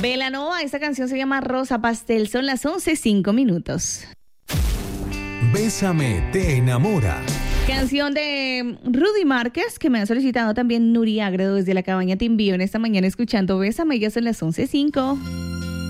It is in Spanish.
Belanova, esta canción se llama Rosa Pastel, son las 11:05. Bésame, te enamora. Canción de Rudy Márquez, que me ha solicitado también Nuri Agredo desde la cabaña Te Envío en esta mañana escuchando Bésame, ya son las 11:05.